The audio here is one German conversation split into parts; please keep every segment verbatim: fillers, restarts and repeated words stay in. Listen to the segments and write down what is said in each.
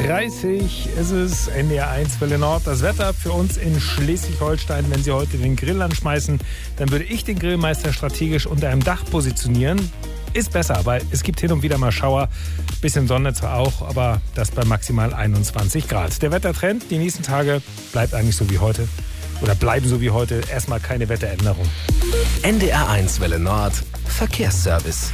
dreißig ist es, N D R eins Welle Nord. Das Wetter für uns in Schleswig-Holstein. Wenn Sie heute den Grill anschmeißen, dann würde ich den Grillmeister strategisch unter einem Dach positionieren. Ist besser, weil es gibt hin und wieder mal Schauer. Bisschen Sonne zwar auch, aber das bei maximal einundzwanzig Grad. Der Wettertrend die nächsten Tage bleibt eigentlich so wie heute. Oder bleiben so wie heute. Erstmal keine Wetteränderung. N D R eins Welle Nord Verkehrsservice.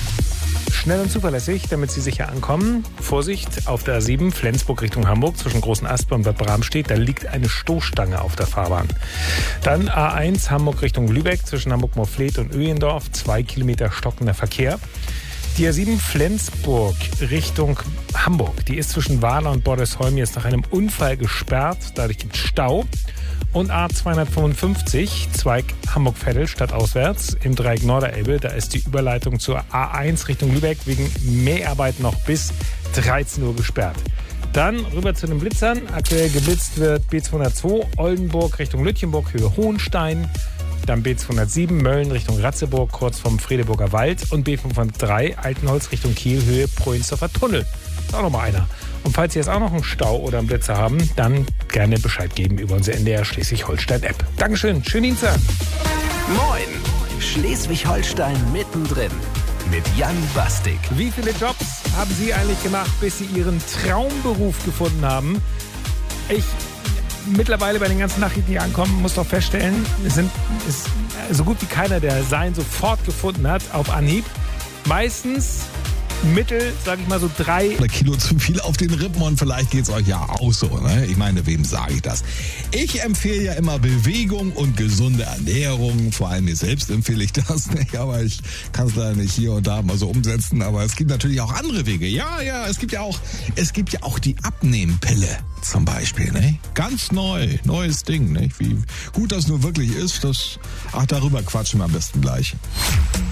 Schnell und zuverlässig, damit Sie sicher ankommen. Vorsicht auf der A sieben, Flensburg Richtung Hamburg, zwischen Großen Asper und Bad Bramstedt. Da liegt eine Stoßstange auf der Fahrbahn. Dann A eins, Hamburg Richtung Lübeck, zwischen Hamburg-Morfleet und Öhlendorf. Zwei Kilometer stockender Verkehr. Die A sieben, Flensburg Richtung Hamburg. Die ist zwischen Wahler und Bordesholm jetzt nach einem Unfall gesperrt. Dadurch gibt es Stau. Und A zweihundertfünfundfünfzig, Zweig Hamburg-Veddel stadtauswärts im Dreieck Norderelbe. Da ist die Überleitung zur A eins Richtung Lübeck wegen Mäharbeit noch bis dreizehn Uhr gesperrt. Dann rüber zu den Blitzern. Aktuell geblitzt wird B zweihundertzwei Oldenburg Richtung Lütjenburg, Höhe Hohenstein. Dann B zweihundertsieben Mölln Richtung Ratzeburg, kurz vom Fredeburger Wald. Und B fünfhundertdrei Altenholz Richtung Kiel, Höhe Prohinsdorfer Tunnel. Ist auch noch mal einer. Und falls Sie jetzt auch noch einen Stau oder einen Blitzer haben, dann gerne Bescheid geben über unsere N D R Schleswig-Holstein-App. Dankeschön, schönen Dienstag. Moin, Schleswig-Holstein mittendrin mit Jan Bastik. Wie viele Jobs haben Sie eigentlich gemacht, bis Sie Ihren Traumberuf gefunden haben? Ich mittlerweile bei den ganzen Nachrichten, die ankommen, muss doch feststellen, es sind ist so gut wie keiner, der sein sofort gefunden hat, auf Anhieb. Meistens Mittel, sag ich mal so drei Kilo zu viel auf den Rippen und vielleicht geht's euch ja auch so, ne? Ich meine, wem sage ich das? Ich empfehle ja immer Bewegung und gesunde Ernährung. Vor allem mir selbst empfehle ich das nicht, aber ich kann es leider nicht hier und da mal so umsetzen. Aber es gibt natürlich auch andere Wege. Ja, ja, es gibt ja auch, es gibt ja auch die Abnehmpille zum Beispiel, ne? Ganz neu, neues Ding, ne? Wie gut das nur wirklich ist, das, ach, darüber quatschen wir am besten gleich.